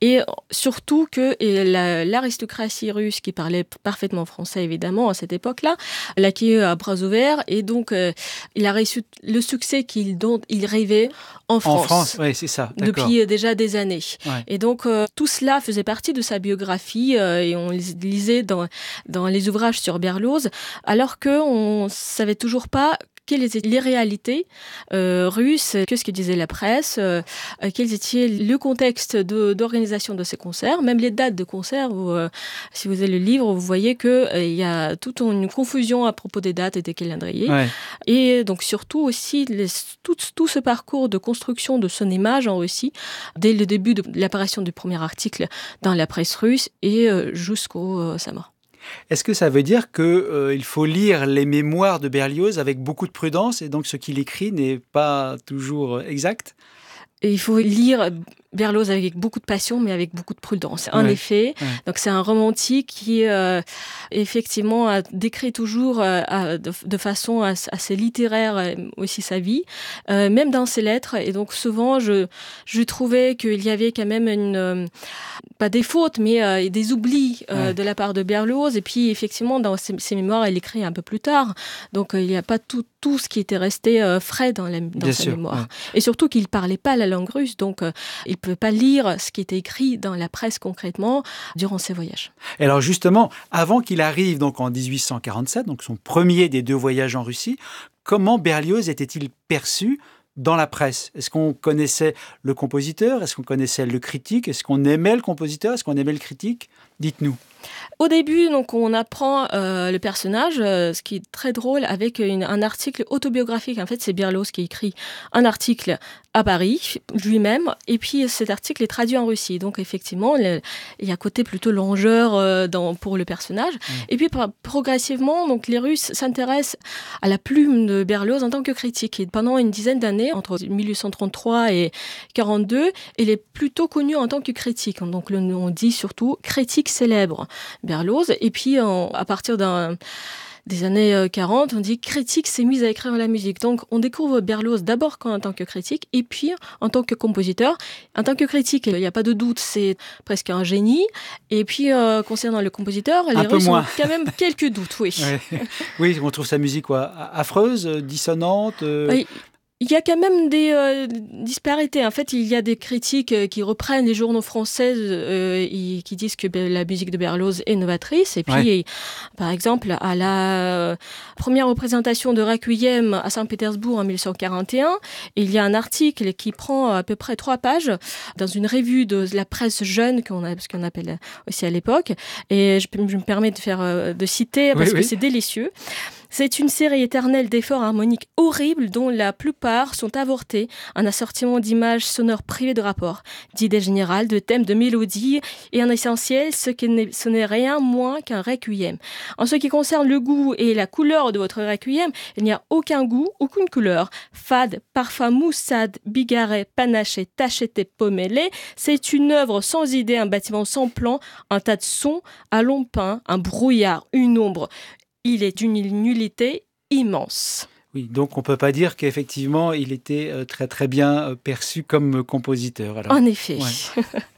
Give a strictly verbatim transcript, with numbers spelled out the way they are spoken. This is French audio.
et surtout que et la, l'aristocratie russe, qui parlait parfaitement français évidemment à cette époque-là, l'accueillit à bras ouverts, et donc euh, il a reçu le succès qu'il, dont il rêvait en France. En France, oui, c'est ça, d'accord. Depuis déjà des années. Ouais. Et donc, euh, tout cela faisait partie de sa biographie euh, et on lisait dans, dans les ouvrages sur Berlioz, alors qu'on ne savait toujours pas quelles étaient les réalités euh, russes, qu'est-ce que disait la presse, euh, quels étaient le contexte de, d'organisation de ces concerts, même les dates de concerts. Où, euh, si vous avez le livre, vous voyez qu'il euh, y a toute une confusion à propos des dates et des calendriers. Ouais. Et donc surtout aussi, les, tout, tout ce parcours de construction de son image en Russie, dès le début de l'apparition du premier article dans la presse russe et euh, jusqu'au euh, sa mort. Est-ce que ça veut dire qu'il euh, faut lire les mémoires de Berlioz avec beaucoup de prudence et donc ce qu'il écrit n'est pas toujours exact ? Et il faut lire Berlioz avec beaucoup de passion, mais avec beaucoup de prudence. En ouais, effet, ouais. donc c'est un romantique qui, euh, effectivement, a décrit toujours euh, de, de façon assez littéraire euh, aussi sa vie, euh, même dans ses lettres. Et donc souvent, je, je trouvais qu'il y avait quand même une, euh, pas des fautes, mais euh, des oublis euh, ouais. de la part de Berlioz. Et puis, effectivement, dans ses, ses mémoires, elle écrit un peu plus tard. Donc, euh, il n'y a pas tout, tout ce qui était resté euh, frais dans, la, dans sa sûr, mémoire. Ouais. Et surtout qu'il ne parlait pas la langue russe, donc euh, il ne pouvait pas lire ce qui était écrit dans la presse concrètement durant ses voyages. Et alors justement, avant qu'il arrive donc en dix-huit cent quarante-sept, donc son premier des deux voyages en Russie, comment Berlioz était-il perçu dans la presse? Est-ce qu'on connaissait le compositeur? Est-ce qu'on connaissait le critique? Est-ce qu'on aimait le compositeur? Est-ce qu'on aimait le critique? Dites-nous. Au début, donc, on apprend euh, le personnage, euh, ce qui est très drôle, avec une, un article autobiographique. En fait, c'est Berlioz qui écrit un article à Paris, lui-même, et puis cet article est traduit en Russie. Donc, effectivement, le, il y a un côté plutôt longeur euh, dans, pour le personnage. Mmh. Et puis, progressivement, donc, les Russes s'intéressent à la plume de Berlioz en tant que critique. Et pendant une dizaine d'années, entre mille huit cent trente-trois et quarante-deux, il est plutôt connu en tant que critique. Donc, le, on dit surtout critique célèbre. Berlioz, et puis en, à partir d'un, des années quarante, on dit critique s'est mise à écrire la musique. Donc on découvre Berlioz d'abord en tant que critique, et puis en tant que compositeur. En tant que critique, il n'y a pas de doute, c'est presque un génie. Et puis euh, concernant le compositeur, les Russes ont quand même quelques doutes, oui. Ouais. Oui, on trouve sa musique quoi, affreuse, dissonante. Euh... Oui. Il y a quand même des euh, disparités. En fait, il y a des critiques euh, qui reprennent les journaux français euh, et qui disent que la musique de Berlioz est novatrice. Et puis, ouais. et, par exemple, à la première représentation de Requiem à Saint-Pétersbourg en mille huit cent quarante et un, il y a un article qui prend à peu près trois pages dans une revue de la presse jeune, qu'on a, ce qu'on appelle aussi à l'époque. Et je, je me permets de, faire, de citer parce oui, que oui. c'est délicieux. C'est une série éternelle d'efforts harmoniques horribles dont la plupart sont avortés, un assortiment d'images sonores privées de rapport, d'idées générales, de thèmes, de mélodies, et en essentiel, ce, qui n'est, ce n'est rien moins qu'un requiem. En ce qui concerne le goût et la couleur de votre requiem, il n'y a aucun goût, aucune couleur. Fade, parfois moussade, bigarré, panaché, tacheté, pommélé, c'est une œuvre sans idée, un bâtiment sans plan, un tas de sons, à long pain, un brouillard, une ombre. Il est d'une nullité immense. Oui, donc on ne peut pas dire qu'effectivement, il était très très bien perçu comme compositeur. Alors. En effet. Ouais.